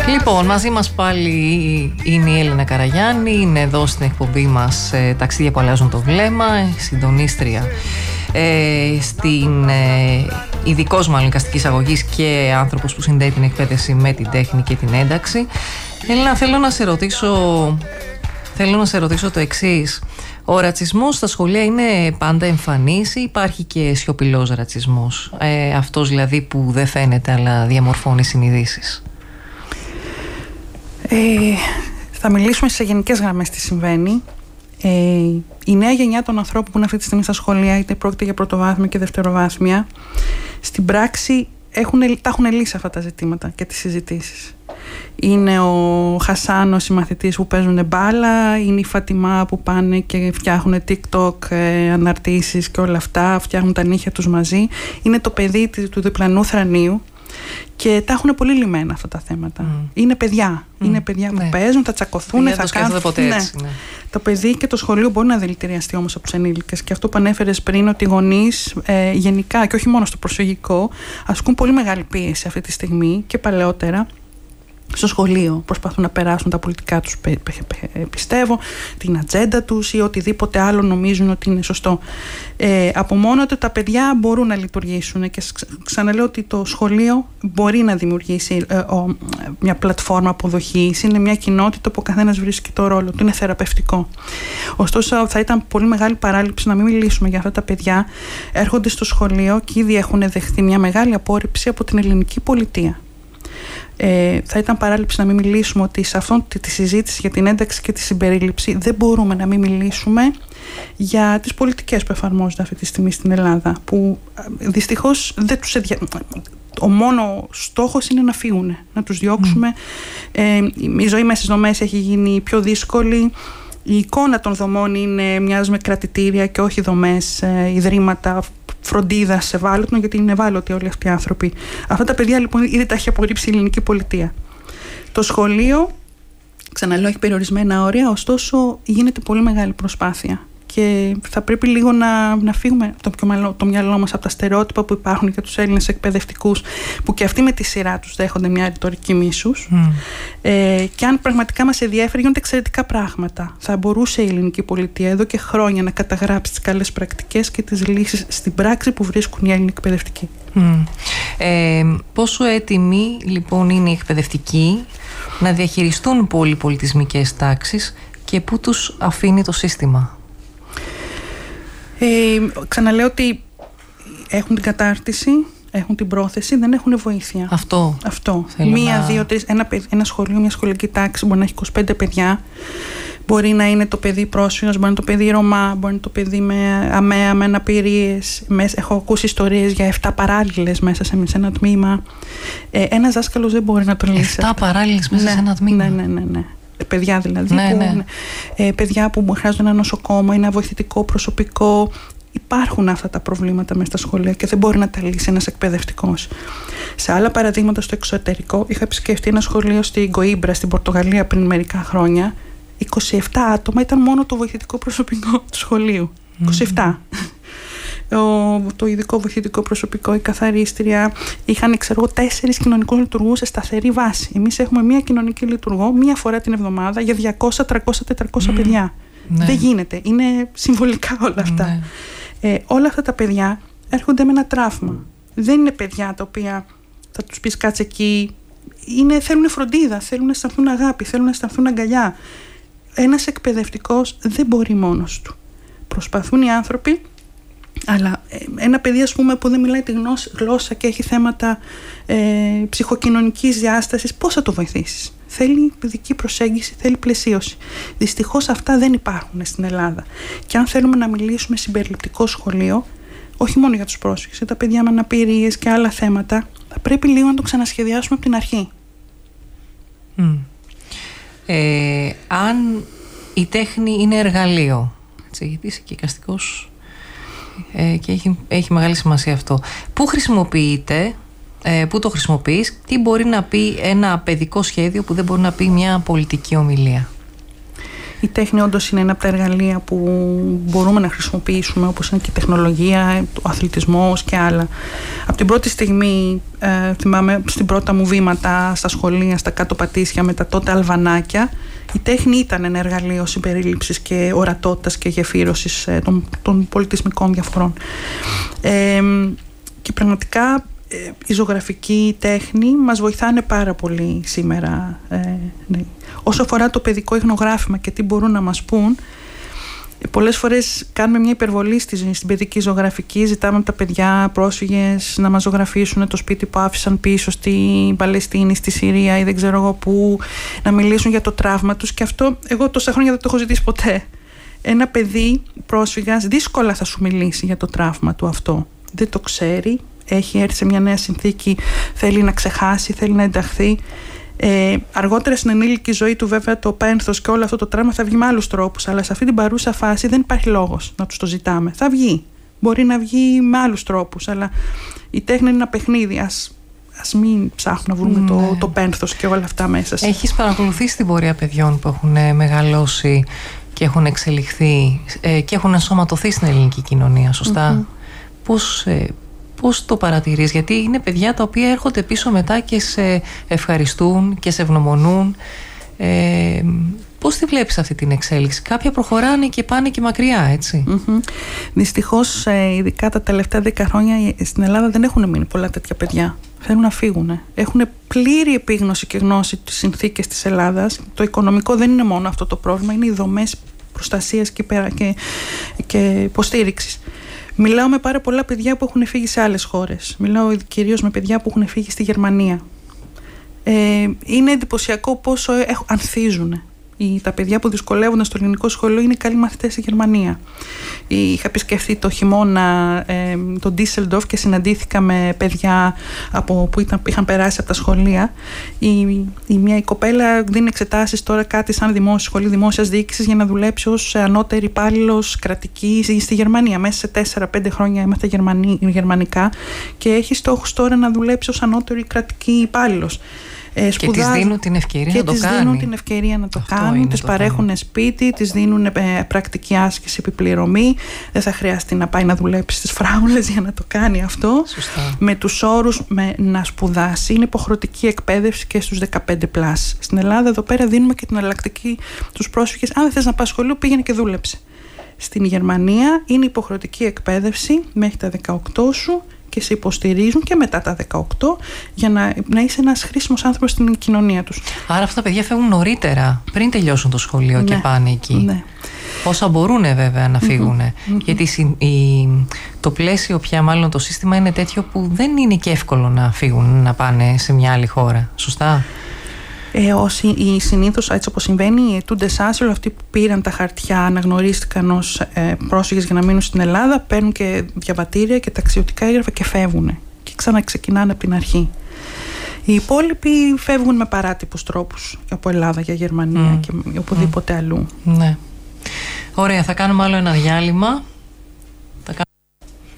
Λοιπόν, μαζί μας πάλι είναι η Έλληνα Καραγιάννη, είναι εδώ στην εκπομπή μας «Ταξίδια που αλλάζουν το βλέμμα», συντονίστρια στην ειδικός μάλλον εικαστικής αγωγής και άνθρωπος που συνδέει την εκπαίδευση με την τέχνη και την ένταξη. Έλληνα, θέλω να σε ρωτήσω το εξής. Ο ρατσισμός στα σχολεία είναι πάντα εμφανής ή υπάρχει και σιωπηλός ρατσισμός? Αυτός δηλαδή που δεν φαίνεται αλλά διαμορφώνει συνειδήσεις. Θα μιλήσουμε σε γενικές γραμμές τι συμβαίνει. Η νέα γενιά των ανθρώπων που είναι αυτή τη στιγμή στα σχολεία, είτε πρόκειται για πρωτοβάθμια και δευτεροβάθμια, στην πράξη τα έχουν λύσει αυτά τα ζητήματα και τις συζητήσεις. Είναι ο Χασάν, ο συμμαθητής που παίζουν μπάλα, είναι η Φατιμά που πάνε και φτιάχνουν TikTok, αναρτήσεις και όλα αυτά, φτιάχνουν τα νύχια τους μαζί. Είναι το παιδί του διπλανού θρανίου και τα έχουν πολύ λυμμένα αυτά τα θέματα. Είναι παιδιά. Είναι παιδιά που παίζουν, θα τσακωθούν, θα κάνουν. Ποτέ έτσι, ναι. Το παιδί και το σχολείο μπορεί να δηλητηριαστεί όμως από τους ενήλικες. Και αυτό που ανέφερες πριν, ότι οι γονείς γενικά και όχι μόνο στο προσφυγικό ασκούν πολύ μεγάλη πίεση αυτή τη στιγμή και παλαιότερα. Στο σχολείο προσπαθούν να περάσουν τα πολιτικά τους, πιστεύω, την ατζέντα τους ή οτιδήποτε άλλο νομίζουν ότι είναι σωστό. Από μόνο ότι τα παιδιά μπορούν να λειτουργήσουν, και ξαναλέω ότι το σχολείο μπορεί να δημιουργήσει μια πλατφόρμα αποδοχής, είναι μια κοινότητα που ο καθένας βρίσκει το ρόλο του, είναι θεραπευτικό. Ωστόσο, θα ήταν πολύ μεγάλη παράληψη να μην μιλήσουμε για αυτά τα παιδιά. Έρχονται στο σχολείο και ήδη έχουν δεχθεί μια μεγάλη απόρριψη από την ελληνική πολιτεία. Θα ήταν παράληψη να μην μιλήσουμε ότι σε αυτή τη συζήτηση για την ένταξη και τη συμπερίληψη δεν μπορούμε να μην μιλήσουμε για τις πολιτικές που εφαρμόζονται αυτή τη στιγμή στην Ελλάδα, που δυστυχώς δεν τους ο μόνο στόχος είναι να φύγουν, να τους διώξουμε. Η ζωή μέσα στις δομές έχει γίνει πιο δύσκολη. Η εικόνα των δομών μοιάζει με κρατητήρια και όχι δομές, ιδρύματα φροντίδας ευάλωτων, γιατί είναι ευάλωτοι όλοι αυτοί οι άνθρωποι. Αυτά τα παιδιά λοιπόν ήδη τα έχει απορρίψει η ελληνική πολιτεία. Το σχολείο, ξαναλέω, έχει περιορισμένα όρια, ωστόσο γίνεται πολύ μεγάλη προσπάθεια. Και θα πρέπει λίγο να φύγουμε το μυαλό μας από τα στερεότυπα που υπάρχουν για τους Έλληνες εκπαιδευτικούς, που και αυτοί με τη σειρά τους δέχονται μια ρητορική μίσους. Και αν πραγματικά μας ενδιαφέρει, γίνονται εξαιρετικά πράγματα. Θα μπορούσε η ελληνική πολιτεία εδώ και χρόνια να καταγράψει τις καλές πρακτικές και τις λύσεις στην πράξη που βρίσκουν οι Έλληνες εκπαιδευτικοί. Πόσο έτοιμοι λοιπόν είναι οι εκπαιδευτικοί να διαχειριστούν πολυπολιτισμικές τάξεις και πού τους αφήνει το σύστημα? Ξαναλέω ότι έχουν την κατάρτιση, έχουν την πρόθεση, δεν έχουν βοήθεια. Αυτό. Μία, δύο, τρεις. Ένα σχολείο, μια σχολική τάξη μπορεί να έχει 25 παιδιά. Μπορεί να είναι το παιδί πρόσφυγας, μπορεί να είναι το παιδί Ρωμά, μπορεί να είναι το παιδί με ΑΜΕΑ, με αναπηρίες. Έχω ακούσει ιστορίες για 7 παράλληλες μέσα σε ένα τμήμα. Ένας δάσκαλος δεν μπορεί να το λύσει. 7 παράλληλες μέσα σε ένα τμήμα. Ναι. Παιδιά δηλαδή, παιδιά που χρειάζονται ένα νοσοκόμα, ένα βοηθητικό προσωπικό. Υπάρχουν αυτά τα προβλήματα μέσα στα σχολεία και δεν μπορεί να τα λύσει ένας εκπαιδευτικός. Σε άλλα παραδείγματα στο εξωτερικό, είχα επισκεφτεί ένα σχολείο στην Κοίμπρα, στην Πορτογαλία, πριν μερικά χρόνια. 27 άτομα ήταν μόνο το βοηθητικό προσωπικό του σχολείου. 27. Το ειδικό βοηθητικό προσωπικό, η καθαρίστρια, είχαν 4 κοινωνικούς λειτουργούς σε σταθερή βάση. Εμείς έχουμε μία κοινωνική λειτουργό μία φορά την εβδομάδα για 200, 300, 400 παιδιά. Δεν γίνεται. Είναι συμβολικά όλα αυτά. Όλα αυτά τα παιδιά έρχονται με ένα τραύμα. Δεν είναι παιδιά τα οποία θα τους πεις κάτσε εκεί. Θέλουν φροντίδα, θέλουν να αισθανθούν αγάπη, θέλουν να αισθανθούν αγκαλιά. Ένας εκπαιδευτικός δεν μπορεί μόνος του. Προσπαθούν οι άνθρωποι. Αλλά ένα παιδί, ας πούμε, που δεν μιλάει τη γλώσσα και έχει θέματα ψυχοκοινωνικής διάστασης, πώς θα το βοηθήσεις? Θέλει παιδική προσέγγιση, θέλει πλαισίωση. Δυστυχώς αυτά δεν υπάρχουν στην Ελλάδα. Και αν θέλουμε να μιλήσουμε συμπεριληπτικό σχολείο, όχι μόνο για τους πρόσφυγες, για τα παιδιά με αναπηρίες και άλλα θέματα, θα πρέπει λίγο να το ξανασχεδιάσουμε από την αρχή. Αν η τέχνη είναι εργαλείο, γιατί είσαι και εικαστικός, και έχει μεγάλη σημασία αυτό. Πού χρησιμοποιείται, πού το χρησιμοποιείς, τι μπορεί να πει ένα παιδικό σχέδιο που δεν μπορεί να πει μια πολιτική ομιλία? Η τέχνη όντως είναι ένα από τα εργαλεία που μπορούμε να χρησιμοποιήσουμε, όπως είναι και η τεχνολογία, ο αθλητισμός και άλλα. Από την πρώτη στιγμή, θυμάμαι στην πρώτα μου βήματα στα σχολεία, στα κάτω πατήσια με τα τότε αλβανάκια, η τέχνη ήταν ένα εργαλείο συμπερίληψης και ορατότητας και γεφύρωσης των πολιτισμικών διαφορών. Και πραγματικά η ζωγραφική τέχνη μας βοηθάνε πάρα πολύ σήμερα. Ναι. Όσο αφορά το παιδικό ιχνογράφημα και τι μπορούν να μας πούν, πολλές φορές κάνουμε μια υπερβολή στην παιδική ζωγραφική. Ζητάμε από τα παιδιά πρόσφυγες να μας ζωγραφίσουν το σπίτι που άφησαν πίσω στην Παλαιστίνη, στη Συρία ή δεν ξέρω εγώ πού, να μιλήσουν για το τραύμα τους, και αυτό εγώ τόσα χρόνια δεν το έχω ζητήσει ποτέ. Ένα παιδί πρόσφυγας δύσκολα θα σου μιλήσει για το τραύμα του αυτό. Δεν το ξέρει, έχει έρθει σε μια νέα συνθήκη, θέλει να ξεχάσει, θέλει να ενταχθεί. Αργότερα στην ενήλικη ζωή του, βέβαια, το πένθος και όλο αυτό το τραύμα θα βγει με άλλους τρόπους, αλλά σε αυτή την παρούσα φάση δεν υπάρχει λόγος να τους το ζητάμε. Θα βγει. Μπορεί να βγει με άλλους τρόπους, αλλά η τέχνη είναι ένα παιχνίδι. Ας μην ψάχνουμε να βρούμε το πένθος και όλα αυτά μέσα. Έχεις παρακολουθήσει την πορεία παιδιών που έχουν μεγαλώσει και έχουν εξελιχθεί και έχουν ενσωματωθεί στην ελληνική κοινωνία, σωστά? Πώς το παρατηρείς? Γιατί είναι παιδιά τα οποία έρχονται πίσω μετά και σε ευχαριστούν και σε ευγνωμονούν. Πώς τη βλέπεις αυτή την εξέλιξη? Κάποια προχωράνε και πάνε και μακριά, έτσι. Δυστυχώς, ειδικά τα τελευταία 10 χρόνια στην Ελλάδα δεν έχουν μείνει πολλά τέτοια παιδιά. Θέλουν να φύγουν. Έχουν πλήρη επίγνωση και γνώση της συνθήκες της Ελλάδας. Το οικονομικό δεν είναι μόνο αυτό το πρόβλημα, είναι οι δομές προστασίας και υποστήριξης. Μιλάω με πάρα πολλά παιδιά που έχουν φύγει σε άλλες χώρες. Μιλάω κυρίως με παιδιά που έχουν φύγει στη Γερμανία. Είναι εντυπωσιακό πόσο ανθίζουν. Τα παιδιά που δυσκολεύονται στο ελληνικό σχολείο είναι καλοί μαθητές στη Γερμανία. Είχα επισκεφθεί το χειμώνα το Ντίσελντορφ και συναντήθηκα με παιδιά που είχαν περάσει από τα σχολεία. Η κοπέλα δίνει εξετάσεις τώρα κάτι σαν σχολείο δημόσιας διοίκησης για να δουλέψει ως ανώτερη υπάλληλος κρατική στη Γερμανία. Μέσα σε 4-5 χρόνια έμαθε γερμανικά και έχει στόχους τώρα να δουλέψει ως ανώτερη κρατική υπάλληλος. Και της δίνουν την ευκαιρία να το κάνει. Και της δίνουν την ευκαιρία να το κάνουν, της παρέχουν σπίτι, της δίνουν πρακτική άσκηση επιπληρωμή. Δεν θα χρειαστεί να πάει να δουλέψει στις φράουλες για να το κάνει αυτό. Σωστά. Με τους όρους να σπουδάσει. Είναι υποχρεωτική εκπαίδευση και στους 15+. Στην Ελλάδα εδώ πέρα δίνουμε και την εναλλακτική τους πρόσφυγες. Αν δεν θες να πας σχολείο, πήγαινε και δούλεψε. Στην Γερμανία είναι υποχρεωτική εκπαίδευση μέχρι τα 18 σου και σε υποστηρίζουν και μετά τα 18 για να είσαι ένας χρήσιμος άνθρωπος στην κοινωνία τους. Άρα αυτά τα παιδιά φεύγουν νωρίτερα, πριν τελειώσουν το σχολείο, και πάνε εκεί. Ναι. Όσα μπορούν βέβαια να φύγουν. Γιατί το πλαίσιο πια, μάλλον το σύστημα είναι τέτοιο που δεν είναι και εύκολο να φύγουν, να πάνε σε μια άλλη χώρα. Σωστά? Συνήθως, έτσι όπως συμβαίνει, οι αιτούντες άσυλο, αυτοί που πήραν τα χαρτιά, αναγνωρίστηκαν ως πρόσφυγες για να μείνουν στην Ελλάδα, παίρνουν και διαβατήρια και ταξιδιωτικά έγγραφα και φεύγουν. Και ξαναξεκινάνε από την αρχή. Οι υπόλοιποι φεύγουν με παράτυπους τρόπους από Ελλάδα για Γερμανία και οπουδήποτε αλλού. Ναι. Ωραία, θα κάνουμε άλλο ένα διάλειμμα